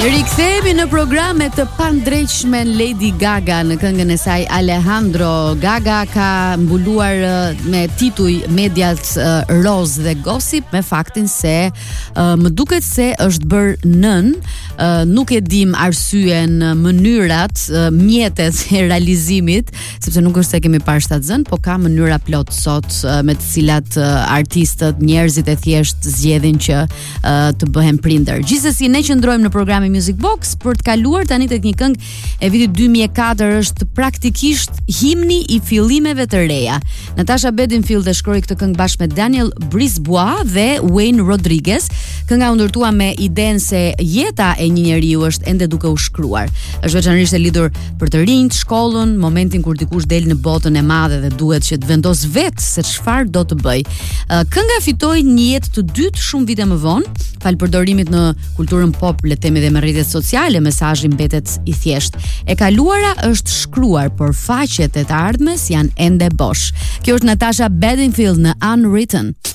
Rikthehemi në programet të pandrejshme Lady Gaga në këngën e saj Alejandro. Gaga ka mbuluar me tituj mediat Roz dhe Gossip me faktin se më duket se është bërë nën, nuk e dim arsyen, mënyrat, mjetet e realizimit, sepse nuk është se kemi parë shtatzën, po ka mënyra plot sot me të cilat artistët, njerëzit e thjesht zgjedhin që të bëhen prindër. Gjithsesi ne qëndrojmë në programin Music Box për të kaluar tani tek një këngë e vitit 2004, është praktikisht himni i fillimeve të reja. Natasha Bedingfield e shkroi këtë këngë bashkë me Daniel Brisbois dhe Wayne Rodriguez. Kënga u ndërtua me idenë se jeta e një njeriu është ende duke u shkruar. Është veçanërisht e lidhur për të rinjt, shkollën, momentin kur dikush del në botën e madhe dhe duhet që të vendos vetë se çfarë do të bëj. Kënga fitoi një jetë të dytë shumë vite më vonë, fal përdorimit në kulturën pop, le të themi dhe me rrjetet sociale, mesazhi mbetet i thjeshtë. E kaluara është shkruar, por faqet e të ardhmes janë ende bosh. Kjo është Natasha Bedingfield në Unwritten.